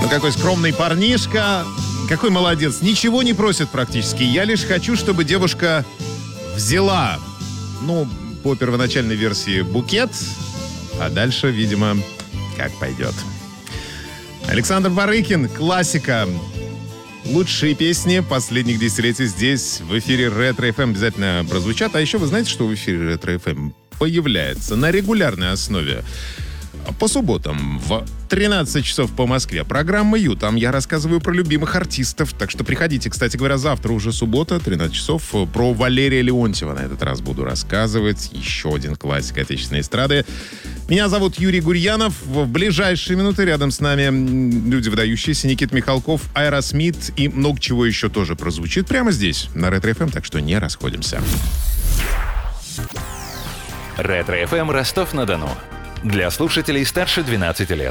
Ну, какой скромный парнишка. Какой молодец. Ничего не просит практически. Я лишь хочу, чтобы девушка взяла, ну, по первоначальной версии, букет. А дальше, видимо, как пойдет. Александр Барыкин, классика. Лучшие песни последних десятилетий здесь, в эфире Ретро-ФМ, обязательно прозвучат. А еще вы знаете, что в эфире Ретро-ФМ появляется на регулярной основе по субботам в 13 часов по Москве программа «Ю». Там я рассказываю про любимых артистов. Так что приходите. Кстати говоря, завтра уже суббота, 13 часов. Про Валерия Леонтьева на этот раз буду рассказывать. Еще один классик отечественной эстрады. Меня зовут Юрий Гурьянов. В ближайшие минуты рядом с нами люди выдающиеся. Никита Михалков, Аэросмит и много чего еще тоже прозвучит прямо здесь, на Ретро-ФМ. Так что не расходимся. Ретро-ФМ Ростов-на-Дону. Для слушателей старше 12 лет.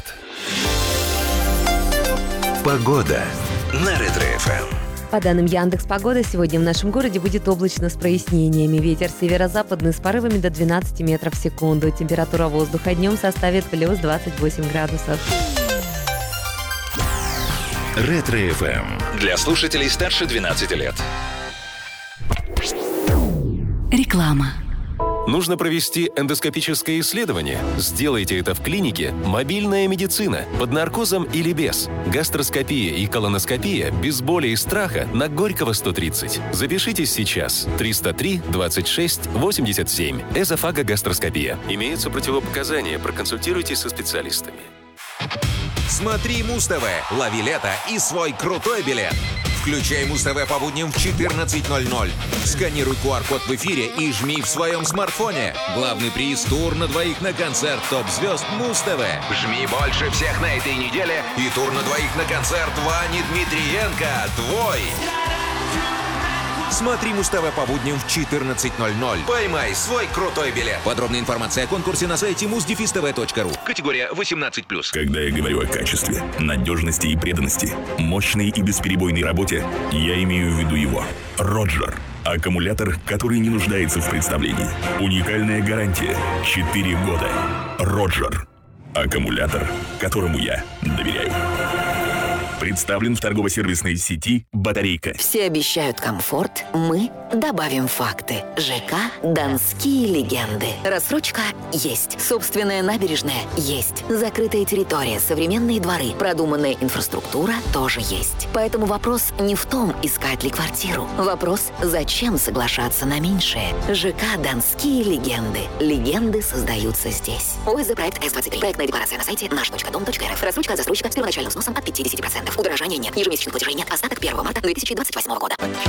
Погода на Ретро-ФМ. По данным Яндекс.Погоды, сегодня в нашем городе будет облачно с прояснениями. Ветер северо-западный с порывами до 12 метров в секунду. Температура воздуха днем составит плюс 28 градусов. Ретро-ФМ. Для слушателей старше 12 лет. Реклама. Нужно провести эндоскопическое исследование? Сделайте это в клинике «Мобильная медицина» под наркозом или без. Гастроскопия и колоноскопия без боли и страха на Горького 130. Запишитесь сейчас. 303 26 87. Эзофагогастроскопия. Имеются противопоказания. Проконсультируйтесь со специалистами. Смотри Муз-ТВ, лови лето и свой крутой билет. Включай Муз-ТВ по будням в 14:00. Сканируй QR-код в эфире и жми в своем смартфоне. Главный приз — тур на двоих на концерт топ-звезд Муз-ТВ. Жми больше всех на этой неделе и тур на двоих на концерт Вани Дмитриенко. Твой! Смотри Муз-ТВ по будням в 14:00. Поймай свой крутой билет. Подробная информация о конкурсе на сайте muz-tv.ru. Категория 18+. Когда я говорю о качестве, надежности и преданности, мощной и бесперебойной работе, я имею в виду его. Роджер. Аккумулятор, который не нуждается в представлении. Уникальная гарантия. 4 года. Роджер. Аккумулятор, которому я доверяю. Представлен в торгово-сервисной сети «Батарейка». Все обещают комфорт, мы добавим факты. ЖК «Донские легенды». Рассрочка есть. Собственная набережная есть. Закрытая территория, современные дворы, продуманная инфраструктура тоже есть. Поэтому вопрос не в том, искать ли квартиру. Вопрос, зачем соглашаться на меньшее. ЖК «Донские легенды». Легенды создаются здесь. ОСЗ проект С-23. Проектная декларация на сайте наш.дом.рф. Рассрочка от застройщика с первоначальным сносом от 50%. Удорожания нет. Ежемесячных платежей нет. Остаток 1 марта 2028 года.